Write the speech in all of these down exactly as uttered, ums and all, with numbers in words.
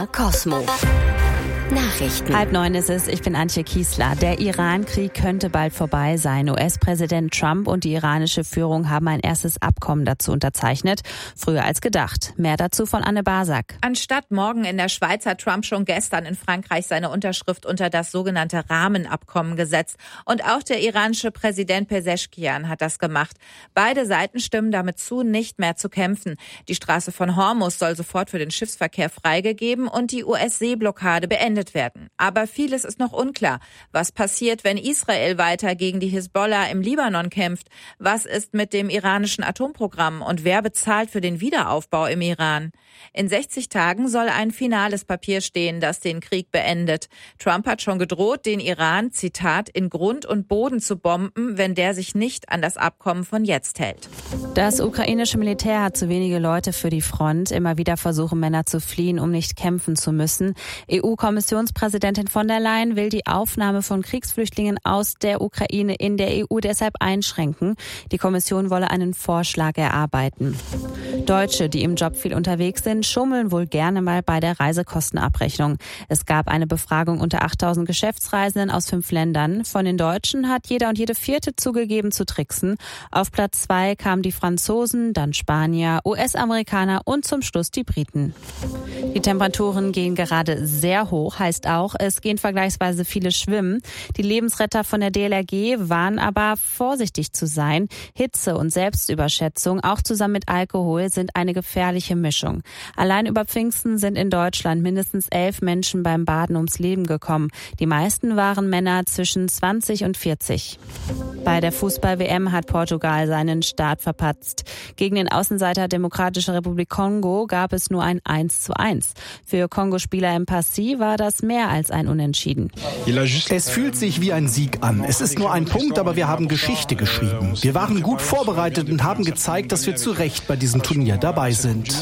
Cosmo. Nachrichten. Halb neun ist es, ich bin Antje Kiesler. Der Iran-Krieg könnte bald vorbei sein. U S-Präsident Trump und die iranische Führung haben ein erstes Abkommen dazu unterzeichnet. Früher als gedacht. Mehr dazu von Anne Basak. Anstatt morgen in der Schweiz hat Trump schon gestern in Frankreich seine Unterschrift unter das sogenannte Rahmenabkommen gesetzt. Und auch der iranische Präsident Pezeshkian hat das gemacht. Beide Seiten stimmen damit zu, nicht mehr zu kämpfen. Die Straße von Hormuz soll sofort für den Schiffsverkehr freigegeben und die U S-Seeblockade beendet werden. Aber vieles ist noch unklar. Was passiert, wenn Israel weiter gegen die Hisbollah im Libanon kämpft? Was ist mit dem iranischen Atomprogramm und wer bezahlt für den Wiederaufbau im Iran? In sechzig Tagen soll ein finales Papier stehen, das den Krieg beendet. Trump hat schon gedroht, den Iran, Zitat, in Grund und Boden zu bomben, wenn der sich nicht an das Abkommen von jetzt hält. Das ukrainische Militär hat zu wenige Leute für die Front. Immer wieder versuchen Männer zu fliehen, um nicht kämpfen zu müssen. E U-Kommissionspräsidentin von der Leyen will die Aufnahme von Kriegsflüchtlingen aus der Ukraine in der E U deshalb einschränken. Die Kommission wolle einen Vorschlag erarbeiten. Deutsche, die im Job viel unterwegs sind, schummeln wohl gerne mal bei der Reisekostenabrechnung. Es gab eine Befragung unter achttausend Geschäftsreisenden aus fünf Ländern. Von den Deutschen hat jeder und jede Vierte zugegeben zu tricksen. Auf Platz zwei kamen die Franzosen, dann Spanier, U S-Amerikaner und zum Schluss die Briten. Die Temperaturen gehen gerade sehr hoch, heißt auch, es gehen vergleichsweise viele schwimmen. Die Lebensretter von der D L R G warnen aber, vorsichtig zu sein. Hitze und Selbstüberschätzung, auch zusammen mit Alkohol, sind eine gefährliche Mischung. Allein über Pfingsten sind in Deutschland mindestens elf Menschen beim Baden ums Leben gekommen. Die meisten waren Männer zwischen zwanzig und vierzig. Bei der Fußball-W M hat Portugal seinen Start verpatzt. Gegen den Außenseiter Demokratische Republik Kongo gab es nur ein eins zu eins. Für Kongo-Spieler im Passy war das mehr als ein Unentschieden. Es fühlt sich wie ein Sieg an. Es ist nur ein Punkt, aber wir haben Geschichte geschrieben. Wir waren gut vorbereitet und haben gezeigt, dass wir zu Recht bei diesem Turnier dabei sind.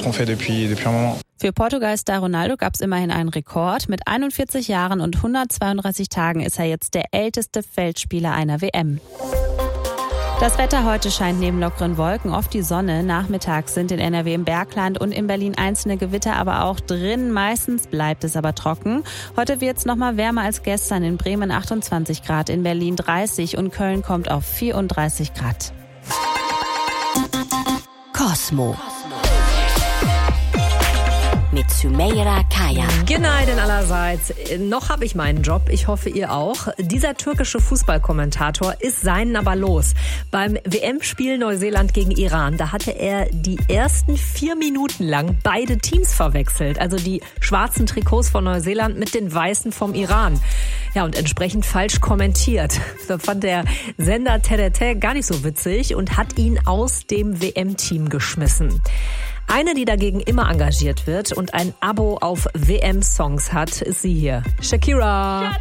Für Portugal-Star Ronaldo gab es immerhin einen Rekord. Mit einundvierzig Jahren und hundertzweiunddreißig Tagen ist er jetzt der älteste Feldspieler einer W M. Das Wetter heute scheint neben lockeren Wolken oft die Sonne. Nachmittags sind in N R W im Bergland und in Berlin einzelne Gewitter, aber auch drin. Meistens bleibt es aber trocken. Heute wird es noch mal wärmer als gestern. In Bremen achtundzwanzig Grad, in Berlin dreißig und Köln kommt auf vierunddreißig Grad. Cosmo. Mit Sümeyra Kaya. Günaydin allerseits. Noch habe ich meinen Job. Ich hoffe, ihr auch. Dieser türkische Fußballkommentator ist seinen aber los. Beim W M-Spiel Neuseeland gegen Iran, da hatte er die ersten vier Minuten lang beide Teams verwechselt. Also die schwarzen Trikots von Neuseeland mit den weißen vom Iran. Ja, und entsprechend falsch kommentiert. Da fand der Sender T R T gar nicht so witzig und hat ihn aus dem W M-Team geschmissen. Eine, die dagegen immer engagiert wird und ein Abo auf W M-Songs hat, ist sie hier. Shakira.